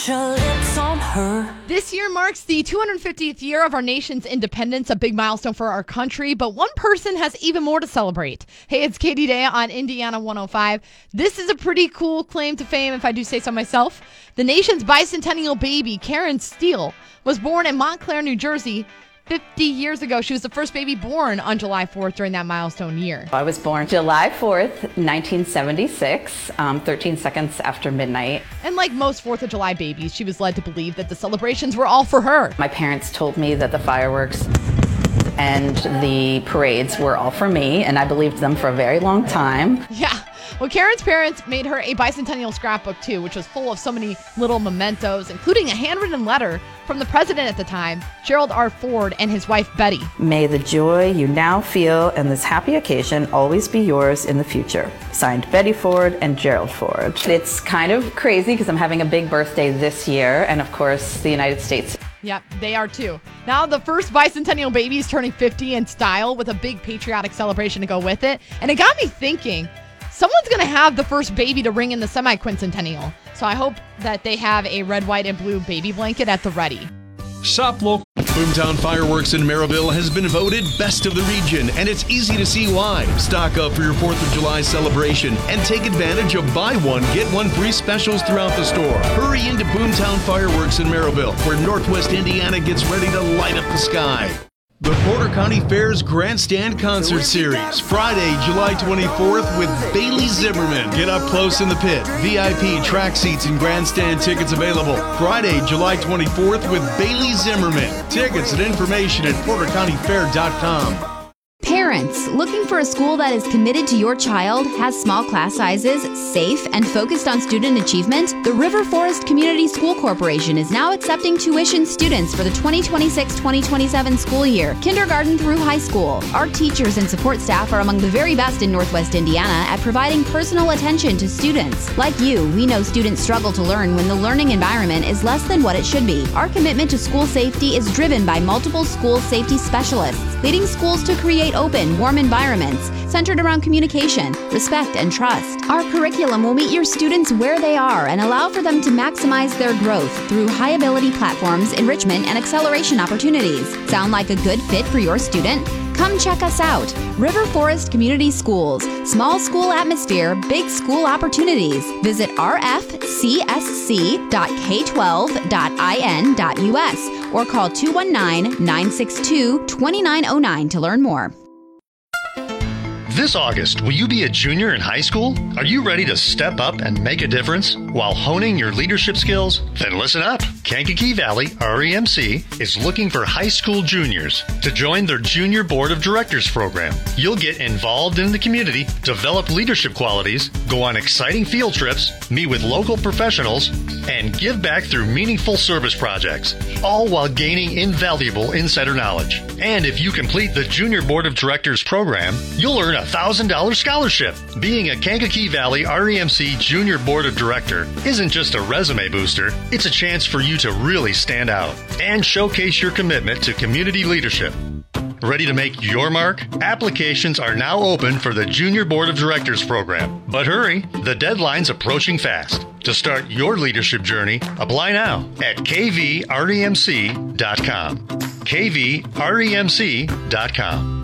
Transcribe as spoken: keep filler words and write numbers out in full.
your lips on her. This year marks the two hundred fiftieth year of our nation's independence, a big milestone for our country, but one person has even more to celebrate. Hey, it's Katie Day on Indiana one oh five. This is a pretty cool claim to fame, if I do say so myself. The nation's bicentennial baby, Karen Steele, was born in Montclair, New Jersey, fifty years ago. She was the first baby born on July fourth during that milestone year. I was born July fourth, nineteen seventy-six, um, thirteen seconds after midnight. And like most fourth of July babies, she was led to believe that the celebrations were all for her. My parents told me that the fireworks and the parades were all for me, and I believed them for a very long time. Yeah. Well, Karen's parents made her a bicentennial scrapbook, too, which was full of so many little mementos, including a handwritten letter from the president at the time, Gerald R. Ford, and his wife, Betty. May the joy you now feel in this happy occasion always be yours in the future. Signed, Betty Ford and Gerald Ford. It's kind of crazy because I'm having a big birthday this year, and of course, the United States. Yep, they are too. Now the first bicentennial baby is turning fifty in style with a big patriotic celebration to go with it. And it got me thinking, someone's going to have the first baby to ring in the semi-quincentennial. So I hope that they have a red, white, and blue baby blanket at the ready. Shop local. Boomtown Fireworks in Merrillville has been voted best of the region, and it's easy to see why. Stock up for your fourth of July celebration and take advantage of buy one, get one free specials throughout the store. Hurry into Boomtown Fireworks in Merrillville, where Northwest Indiana gets ready to light up the sky. The Porter County Fair's Grandstand Concert Series, Friday, July twenty-fourth with Bailey Zimmerman. Get up close in the pit. V I P track seats and grandstand tickets available. Friday, July twenty-fourth with Bailey Zimmerman. Tickets and information at porter county fair dot com. Parents, looking for a school that is committed to your child, has small class sizes, safe, and focused on student achievement? The River Forest Community School Corporation is now accepting tuition students for the twenty twenty-six twenty twenty-seven school year, kindergarten through high school. Our teachers and support staff are among the very best in Northwest Indiana at providing personal attention to students. Like you, we know students struggle to learn when the learning environment is less than what it should be. Our commitment to school safety is driven by multiple school safety specialists, leading schools to create open, warm environments centered around communication, respect, and trust. Our curriculum will meet your students where they are and allow for them to maximize their growth through high-ability platforms, enrichment, and acceleration opportunities. Sound like a good fit for your student? Come check us out. River Forest Community Schools. Small school atmosphere, big school opportunities. Visit r f c s c dot k twelve dot i n dot u s or call two one nine, nine six two, two nine zero nine to learn more. This August, will you be a junior in high school? Are you ready to step up and make a difference while honing your leadership skills? Then listen up. Kankakee Valley R E M C is looking for high school juniors to join their Junior Board of Directors program. You'll get involved in the community, develop leadership qualities, go on exciting field trips, meet with local professionals, and give back through meaningful service projects, all while gaining invaluable insider knowledge. And if you complete the Junior Board of Directors program, you'll earn a one thousand dollars scholarship. Being a Kankakee Valley R E M C Junior Board of Director isn't just a resume booster, it's a chance for you to really stand out and showcase your commitment to community leadership. Ready to make your mark? Applications are now open for the Junior Board of Directors program. But hurry, the deadline's approaching fast. To start your leadership journey, apply now at k v r e m c dot com. k v r e m c dot com.